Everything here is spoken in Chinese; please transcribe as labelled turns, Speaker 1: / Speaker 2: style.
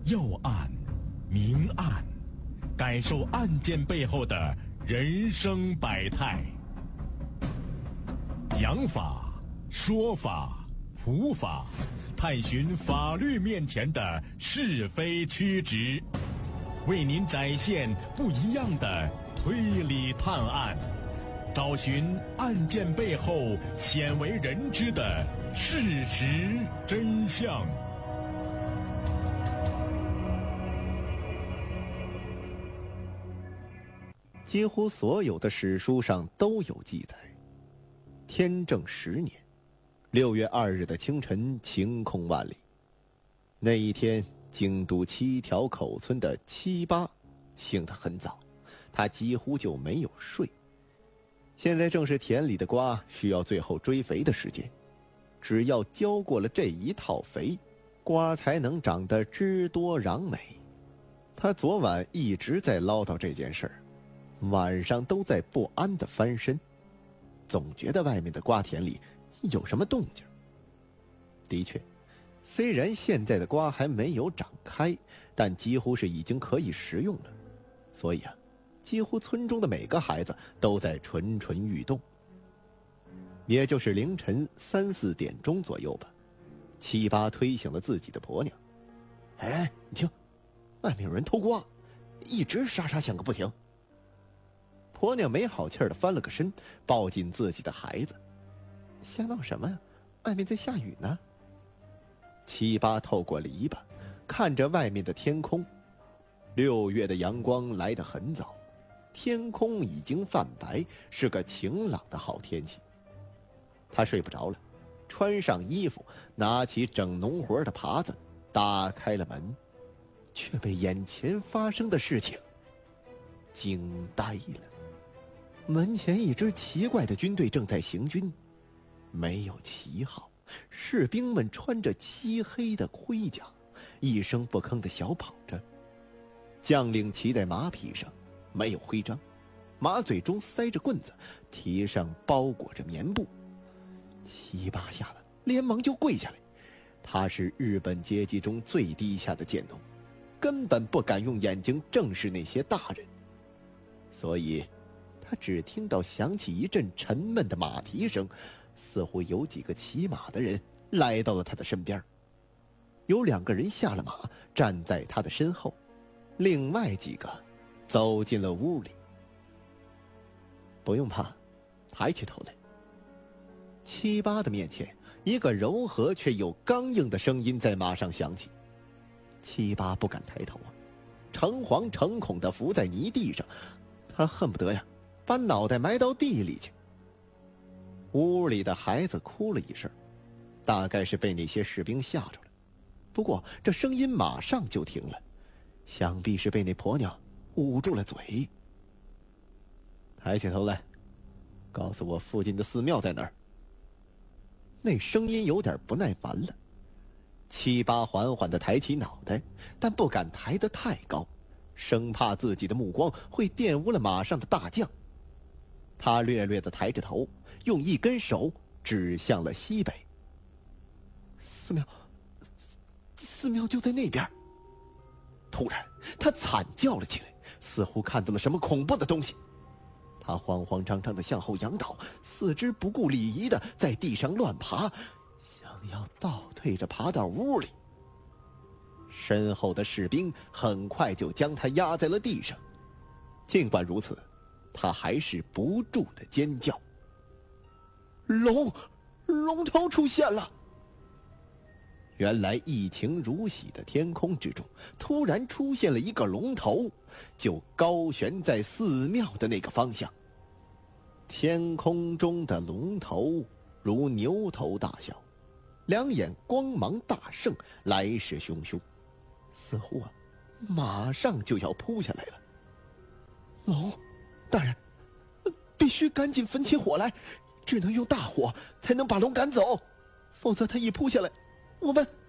Speaker 1: 要案、明案，感受案件背后的人生百态。讲法、说法、普法，探寻法律面前的是非曲直，为您展现不一样的推理探案，找寻案件背后鲜为人知的事实真相。
Speaker 2: 几乎所有的史书上都有记载，天正10年6月2日的清晨，晴空万里。那一天，京都7条口村的七八醒得很早，他几乎就没有睡。现在正是田里的瓜需要最后追肥的时间，只要浇过了这一套肥，瓜才能长得枝多瓤美。他昨晚一直在唠叨这件事儿，晚上都在不安地翻身，总觉得外面的瓜田里有什么动静。的确，虽然现在的瓜还没有长开，但几乎是已经可以食用了，所以几乎村中的每个孩子都在蠢蠢欲动。也就是凌晨3、4点钟左右吧，七八推醒了自己的婆娘。哎，你听，外面有人偷瓜，一直沙沙响个不停。婆娘没好气地翻了个身，抱紧自己的孩子。瞎闹什么呀？外面在下雨呢。七八透过篱笆，看着外面的天空。6月的阳光来得很早，天空已经泛白，是个晴朗的好天气。他睡不着了，穿上衣服，拿起整农活的耙子，打开了门，却被眼前发生的事情惊呆了。门前一支奇怪的军队正在行军，没有旗号，士兵们穿着漆黑的盔甲，一声不吭地小跑着。将领骑在马匹上，没有徽章，马嘴中塞着棍子，蹄上包裹着棉布。七八吓得连忙就跪下来。他是日本阶级中最低下的贱农，根本不敢用眼睛正视那些大人，所以他只听到响起一阵沉闷的马蹄声，似乎有几个骑马的人来到了他的身边。有2个人下了马，站在他的身后，另外几个走进了屋里。不用怕，抬起头来。七八的面前，一个柔和却又刚硬的声音在马上响起。七八不敢抬头诚惶诚恐地伏在泥地上，他恨不得把脑袋埋到地里去。屋里的孩子哭了一声，大概是被那些士兵吓着了，不过这声音马上就停了，想必是被那婆娘捂住了嘴。抬起头来，告诉我附近的寺庙在哪儿。那声音有点不耐烦了。七八缓缓地抬起脑袋，但不敢抬得太高，生怕自己的目光会玷污了马上的大将。他略略地抬着头，用一根手指向了西北。寺庙就在那边。突然他惨叫了起来，似乎看到了什么恐怖的东西。他慌慌张张地向后仰倒，四肢不顾礼仪地在地上乱爬，想要倒退着爬到屋里。身后的士兵很快就将他压在了地上，尽管如此，他还是不住地尖叫。龙头出现了！原来一晴如洗的天空之中，突然出现了一个龙头，就高悬在寺庙的那个方向。天空中的龙头如牛头大小，2眼光芒大盛，来势汹汹，似乎马上就要扑下来了。龙大人，必须赶紧焚起火来，只能用大火才能把龙赶走，否则他一扑下来，我们